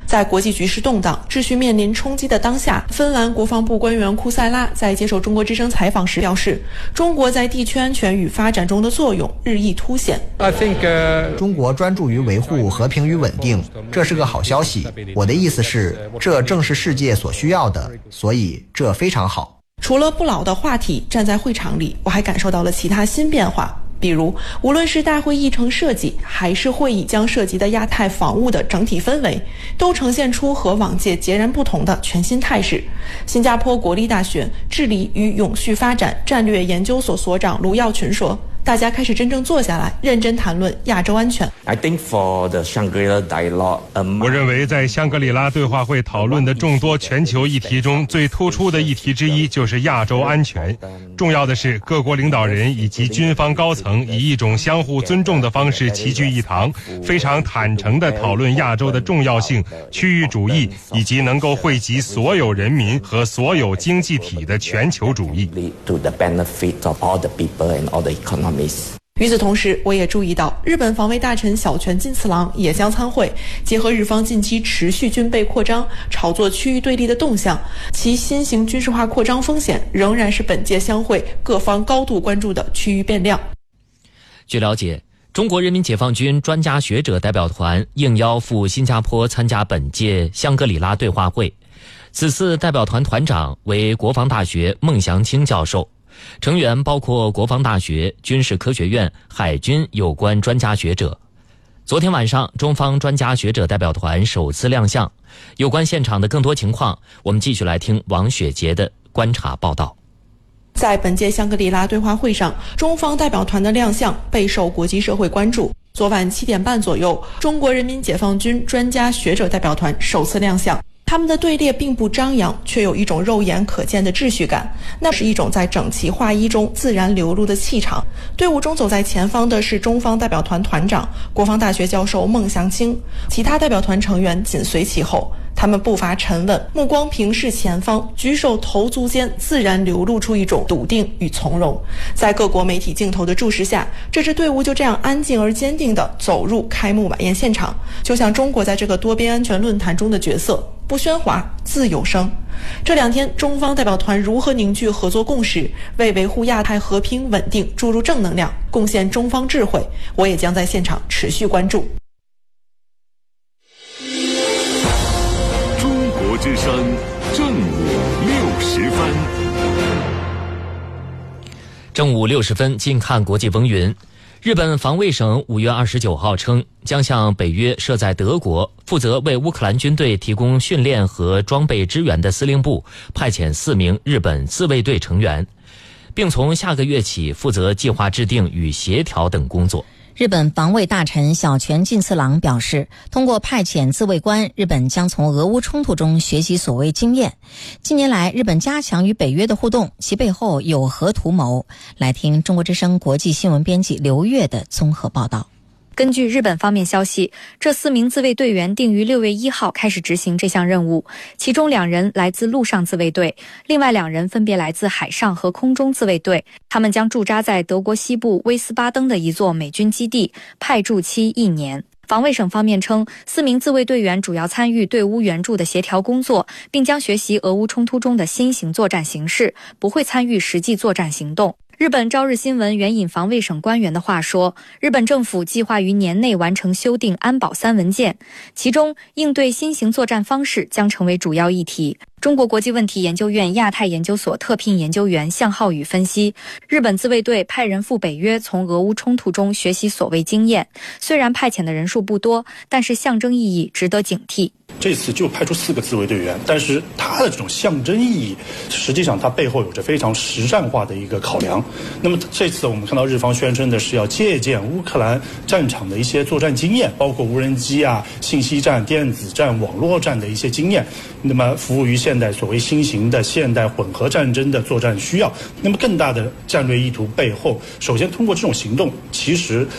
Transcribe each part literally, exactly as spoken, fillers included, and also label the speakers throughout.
Speaker 1: 在国际局势动荡、秩序面临冲击的当下，芬兰国防部官员库塞拉在接受中国之声采访时表示，中国在地区安全与发展中的作用日益凸显。
Speaker 2: I think, uh... 中国专注于维护和平与稳定，这是个好消息。我的意思是，这正是世界所需要的，所以这非常好。
Speaker 1: 除了不老的话题，站在会场里，我还感受到了其他新变化。比如，无论是大会议程设计，还是会议将涉及的亚太防务的整体氛围，都呈现出和往届截然不同的全新态势。新加坡国立大学治理与永续发展战略研究所所长卢耀群说，大家开始真正坐下来，认真谈论亚洲安全。
Speaker 3: I think for the Shangri-La dialogue, um,
Speaker 4: 我认为在香格里拉对话会讨论的众多全球议题中，最突出的议题之一就是亚洲安全。重要的是，各国领导人以及军方高层以一种相互尊重的方式齐聚一堂，非常坦诚地讨论亚洲的重要性、区域主义以及能够惠及所有人民和所有经济体的全球主义。
Speaker 1: 与此同时，我也注意到日本防卫大臣小泉进次郎也将参会，结合日方近期持续军备扩张、炒作区域对立的动向，其新型军事化扩张风险仍然是本届相会各方高度关注的区域变量。
Speaker 5: 据了解，中国人民解放军专家学者代表团应邀赴新加坡参加本届香格里拉对话会。此次代表团团长为国防大学孟祥清教授，成员包括国防大学、军事科学院、海军有关专家学者。昨天晚上，中方专家学者代表团首次亮相。有关现场的更多情况，我们继续来听王雪杰的观察报道。
Speaker 1: 在本届香格里拉对话会上，中方代表团的亮相备受国际社会关注。昨晚七点半左右，中国人民解放军专家学者代表团首次亮相。他们的队列并不张扬，却有一种肉眼可见的秩序感，那是一种在整齐划一中自然流露的气场。队伍中走在前方的是中方代表团团长、国防大学教授孟祥清，其他代表团成员紧随其后。他们步伐沉稳，目光平视前方，举手投足间自然流露出一种笃定与从容。在各国媒体镜头的注视下，这支队伍就这样安静而坚定地走入开幕晚宴现场，就像中国在这个多边安全论坛中的角色，不喧哗，自有声。这两天，中方代表团如何凝聚合作共识，为维护亚太和平稳定注入正能量，贡献中方智慧，我也将在现场持续关注。
Speaker 6: 之声正午六十分，
Speaker 5: 正午六十分，近看国际风云。日本防卫省五月二十九号称，将向北约设在德国、负责为乌克兰军队提供训练和装备支援的司令部派遣四名日本自卫队成员，并从下个月起负责计划制定与协调等工作。
Speaker 7: 日本防卫大臣小泉进次郎表示，通过派遣自卫官，日本将从俄乌冲突中学习所谓经验。近年来，日本加强与北约的互动，其背后有何图谋？来听中国之声国际新闻编辑刘月的综合报道。
Speaker 8: 根据日本方面消息，这四名自卫队员定于六月一号开始执行这项任务，其中两人来自陆上自卫队，另外两人分别来自海上和空中自卫队。他们将驻扎在德国西部威斯巴登的一座美军基地，派驻期一年。防卫省方面称，四名自卫队员主要参与对乌援助的协调工作，并将学习俄乌冲突中的新型作战形势，不会参与实际作战行动。日本朝日新闻援引防卫省官员的话说，日本政府计划于年内完成修订安保三文件，其中应对新型作战方式将成为主要议题。中国国际问题研究院亚太研究所特聘研究员向浩宇分析，日本自卫队派人赴北约，从俄乌冲突中学习所谓经验，虽然派遣的人数不多，但是象征意义值得警惕。
Speaker 9: 这次就派出四个自卫队员，但是它的这种象征意义，实际上它背后有着非常实战化的一个考量。那么这次我们看到日方宣称的是要借鉴乌克兰战场的一些作战经验，包括无人机啊、信息战、电子战、网络战的一些经验，那么服务于现代所谓新型的现代混合战争的作战需要。那么更大的战略意图背后，首先通过这种行动，其实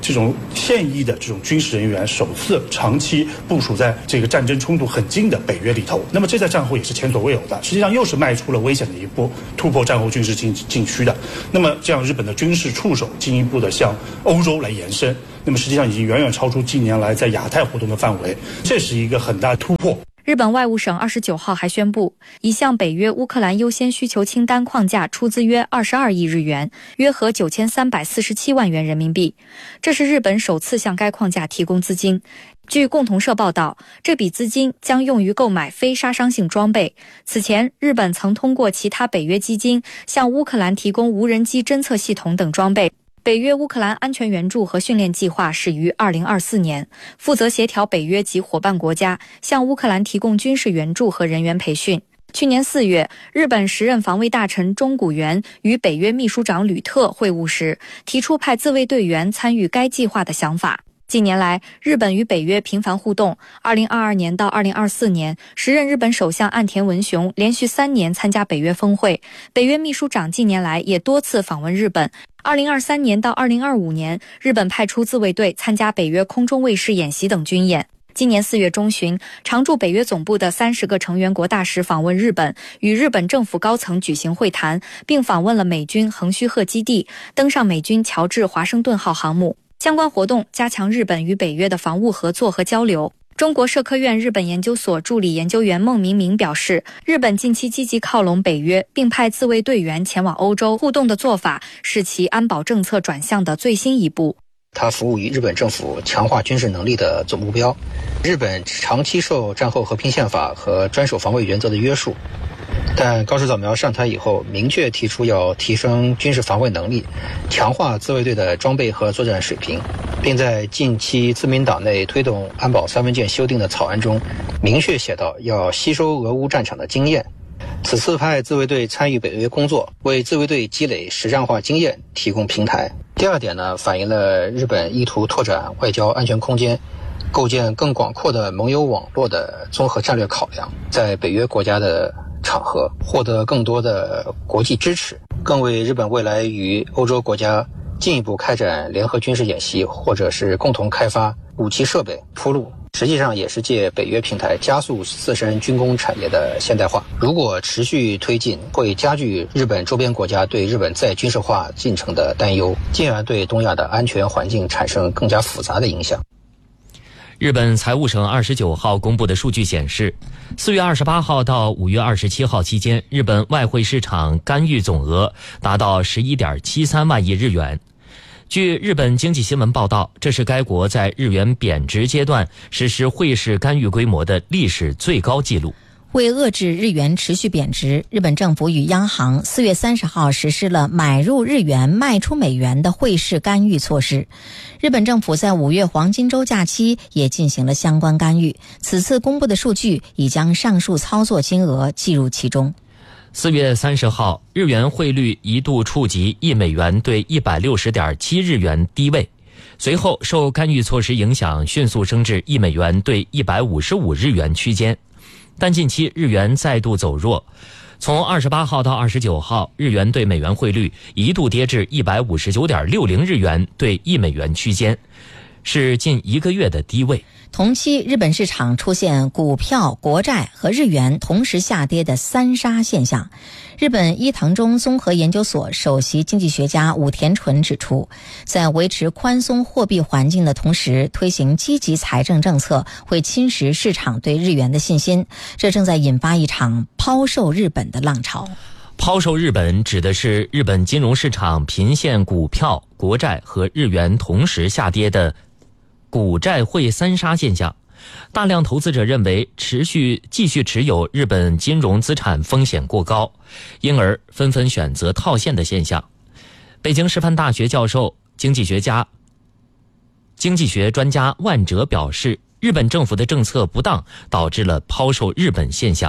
Speaker 9: 这种现役的这种军事人员首次长期部署在这个战争冲突很近的北约里头。那么这在战后也是前所未有的，实际上又是迈出了危险的一步，突破战后军事禁禁区的。那么这样日本的军事触手进一步的向欧洲来延伸，那么实际上已经远远超出近年来在亚太活动的范围，这是一个很大的突破。
Speaker 8: 日本外务省二十九号还宣布，已向北约乌克兰优先需求清单框架出资约二十二亿日元，约合九千三百四十七万元人民币。这是日本首次向该框架提供资金。据共同社报道，这笔资金将用于购买非杀伤性装备。此前，日本曾通过其他北约基金向乌克兰提供无人机侦测系统等装备。北约乌克兰安全援助和训练计划始于二零二四年，负责协调北约及伙伴国家向乌克兰提供军事援助和人员培训。去年四月，日本时任防卫大臣中谷元与北约秘书长吕特会晤时，提出派自卫队员参与该计划的想法。近年来，日本与北约频繁互动。二零二二年到二零二四年，时任日本首相岸田文雄连续三年参加北约峰会，北约秘书长近年来也多次访问日本。二零二三年到二零二五年，日本派出自卫队参加北约空中卫士演习等军演。今年四月中旬，常驻北约总部的三十个成员国大使访问日本，与日本政府高层举行会谈，并访问了美军横须贺基地，登上美军乔治华盛顿号航母。相关活动加强日本与北约的防务合作和交流。中国社科院日本研究所助理研究员孟明明表示，日本近期积极靠拢北约，并派自卫队员前往欧洲互动的做法，是其安保政策转向的最新一步。
Speaker 10: 它服务于日本政府强化军事能力的总目标。日本长期受战后和平宪法和专守防卫原则的约束，但高市早苗上台以后，明确提出要提升军事防卫能力，强化自卫队的装备和作战水平，并在近期自民党内推动安保三文件修订的草案中，明确写道要吸收俄乌战场的经验。此次派自卫队参与北约工作，为自卫队积累实战化经验提供平台。第二点呢，反映了日本意图拓展外交安全空间，构建更广阔的盟友网络的综合战略考量，在北约国家的场合获得更多的国际支持，更为日本未来与欧洲国家进一步开展联合军事演习或者是共同开发武器设备铺路。实际上也是借北约平台加速自身军工产业的现代化。如果持续推进，会加剧日本周边国家对日本再军事化进程的担忧，进而对东亚的安全环境产生更加复杂的影响。
Speaker 5: 日本财务省二十九号公布的数据显示，四月二十八号到五月二十七号期间，日本外汇市场干预总额达到十一点七三万亿日元。据日本经济新闻报道，这是该国在日元贬值阶段实施汇市干预规模的历史最高纪录。
Speaker 7: 为遏制日元持续贬值，日本政府与央行四月三十号实施了买入日元卖出美元的汇市干预措施。日本政府在五月黄金周假期也进行了相关干预，此次公布的数据已将上述操作金额计入其中。
Speaker 5: 四月三十号，日元汇率一度触及一美元兑一百六十点七日元低位，随后受干预措施影响，迅速升至一美元兑一百五十五日元区间。但近期日元再度走弱，从二十八号到二十九号，日元对美元汇率一度跌至一百五十九点六零日元兑一美元区间，是近一个月的低位。
Speaker 7: 同期，日本市场出现股票、国债和日元同时下跌的三杀现象。日本伊藤忠综合研究所首席经济学家武田纯指出，在维持宽松货币环境的同时，推行积极财政政策会侵蚀市场对日元的信心，这正在引发一场抛售日本的浪潮。
Speaker 5: 抛售日本指的是日本金融市场频现股票、国债和日元同时下跌的股债汇三杀现象。大量投资者认为持续继续持有日本金融资产风险过高，因而纷纷选择套现的现象。北京师范大学教授、经济学家、经济学专家万哲表示，日本政府的政策不当导致了抛售日本现象。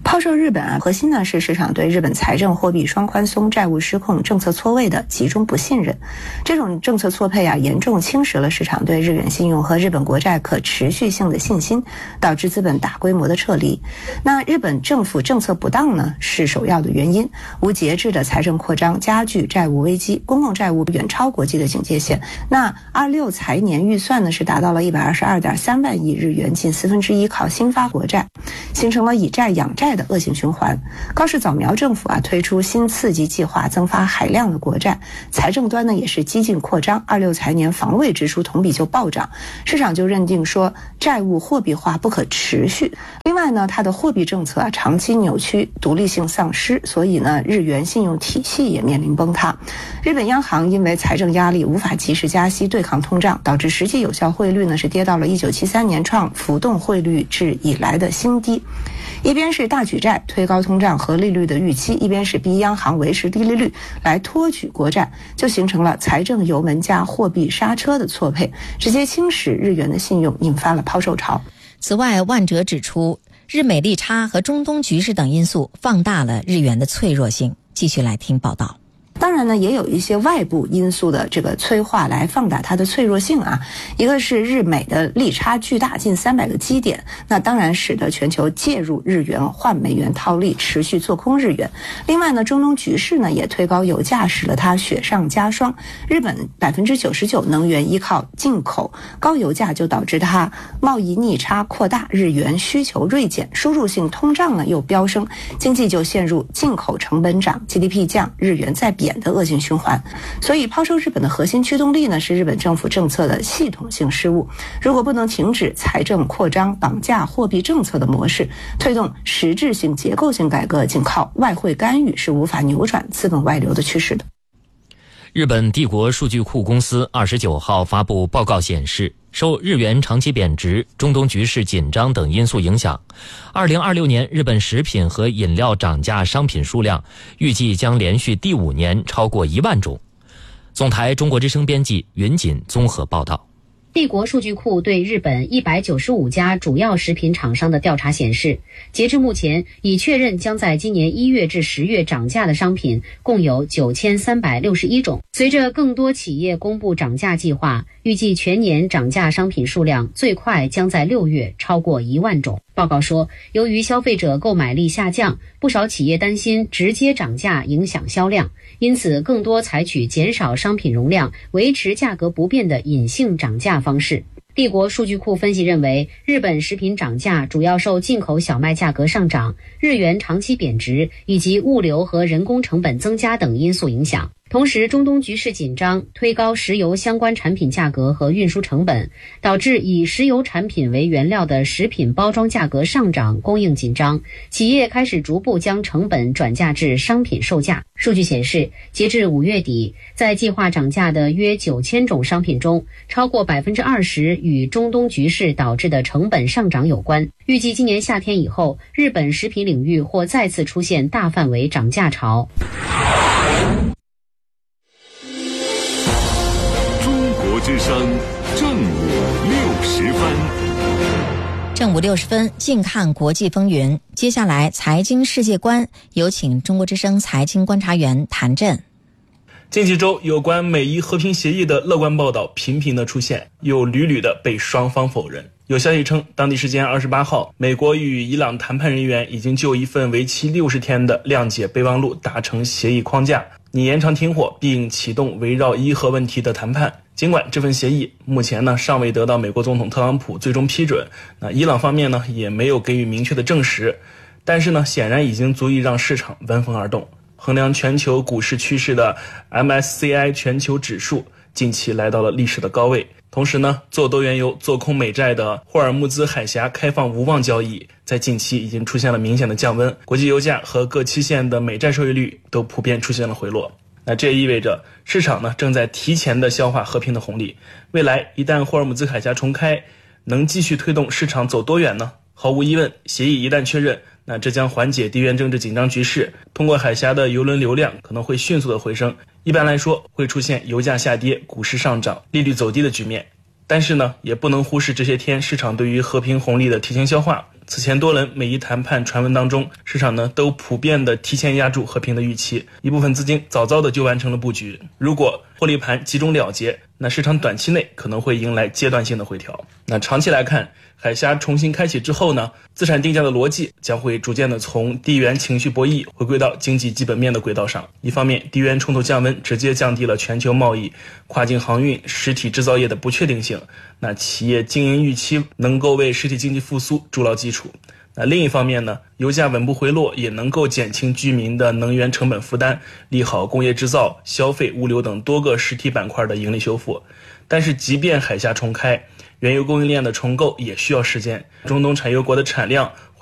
Speaker 11: 抛售日本啊，核心呢是市场对日本财政货币双宽松、债务失控、政策错位的集中不信任。这种政策错配啊，严重侵蚀了市场对日元信用和日本国债可持续性的信心，导致资本大规模的撤离。那日本政府政策不当呢，是首要的原因。无节制的财政扩张加剧债务危机，公共债务远超国际的警戒线。那二六财年预算呢是达到了一百二十二点三万亿日元，近四分之一靠新发国债，形成了以债养债的恶性循环。高市早苗政府啊推出新刺激计划，增发海量的国债，财政端呢也是激进扩张，二六财年防卫支出同比就暴涨，市场就认定说债务货币化不可持续。另外呢，它的货币政策啊长期扭曲，独立性丧失，所以呢日元信用体系也面临崩塌。日本央行因为财政压力无法及时加息对抗通胀，导致实际有效汇率呢是跌到了一九七三年创浮动汇率制以来的新低。一边是大举债推高通胀和利率的预期，一边是逼央行维持低利率来托举国债，就形成了财政油门加货币刹车的错配，直接侵蚀日元的信用，引发了抛售潮。
Speaker 7: 此外，万哲指出，日美利差和中东局势等因素放大了日元的脆弱性。继续来听报道。
Speaker 11: 当然呢，也有一些外部因素的这个催化来放大它的脆弱性啊。一个是日美的利差巨大，近三百个基点，那当然使得全球介入日元换美元套利，持续做空日元。另外呢，中东局势呢也推高油价，使得它雪上加霜。日本百分之九十九能源依靠进口，高油价就导致它贸易逆差扩大，日元需求锐减，输入性通胀呢又飙升，经济就陷入进口成本涨、G D P 降、日元再贬的恶性循环。所以抛售日本的核心驱动力呢是日本政府政策的系统性失误。如果不能停止财政扩张绑架货币政策的模式，推动实质性结构性改革，仅靠外汇干预是无法扭转资本外流的趋势的。
Speaker 5: 日本帝国数据库公司二十九号发布报告显示，受日元长期贬值、中东局势紧张等因素影响，二零二六年日本食品和饮料涨价商品数量预计将连续第五年超过一万种。总台中国之声编辑云锦综合报道。
Speaker 12: 帝国数据库对日本一百九十五家主要食品厂商的调查显示，截至目前，已确认将在今年一月至十月涨价的商品共有九千三百六十一种。随着更多企业公布涨价计划，预计全年涨价商品数量最快将在六月超过一万种。报告说，由于消费者购买力下降，不少企业担心直接涨价影响销量，因此更多采取减少商品容量、维持价格不变的隐性涨价方式。帝国数据库分析认为，日本食品涨价主要受进口小麦价格上涨、日元长期贬值以及物流和人工成本增加等因素影响。同时，中东局势紧张，推高石油相关产品价格和运输成本，导致以石油产品为原料的食品包装价格上涨，供应紧张，企业开始逐步将成本转嫁至商品售价。数据显示，截至五月底，在计划涨价的约九千种商品中，超过百分之二十与中东局势导致的成本上涨有关。预计今年夏天以后，日本食品领域或再次出现大范围涨价潮。
Speaker 6: 之声正午六十分，
Speaker 7: 正午六十分，近看国际风云。接下来，财经世界观，有请中国之声财经观察员谭震。
Speaker 13: 近几周，有关美伊和平协议的乐观报道频频的出现，又屡屡的被双方否认。有消息称，当地时间二十八号，美国与伊朗谈判人员已经就一份为期六十天的谅解备忘录达成协议框架，拟延长停火，并启动围绕伊核问题的谈判。尽管这份协议目前呢尚未得到美国总统特朗普最终批准，那伊朗方面呢也没有给予明确的证实，但是呢显然已经足以让市场闻风而动。衡量全球股市趋势的 M S C I 全球指数近期来到了历史的高位。同时呢，做多原油、做空美债的霍尔木兹海峡开放无望交易在近期已经出现了明显的降温，国际油价和各期限的美债收益率都普遍出现了回落。那这也意味着市场呢正在提前的消化和平的红利。未来一旦霍尔木兹海峡重开，能继续推动市场走多远呢？毫无疑问，协议一旦确认，那这将缓解地缘政治紧张局势，通过海峡的邮轮流量可能会迅速的回升。一般来说，会出现油价下跌、股市上涨、利率走低的局面。但是呢，也不能忽视这些天市场对于和平红利的提前消化。 此前多轮美伊谈判传闻当中，市场呢都普遍的提前压住和平的预期，一部分资金早早的就完成了布局。如果获利盘集中了结，那市场短期内可能会迎来阶段性的回调。那长期来看，海峡重新开启之后呢，资产定价的逻辑将会逐渐的从地缘情绪博弈回归到经济基本面的轨道上。一方面，地缘冲突降温直接降低了全球贸易、跨境航运、实体制造业的不确定性，那企业经营预期能够为实体经济复苏筑牢基础。那另一方面呢，油价稳步回落也能够减轻居民的能源成本负担，利好工业制造、消费、物流等多个实体板块的盈利修复。但是即便海峡重开，原油供应链的重构也需要时间，中东产油国的产量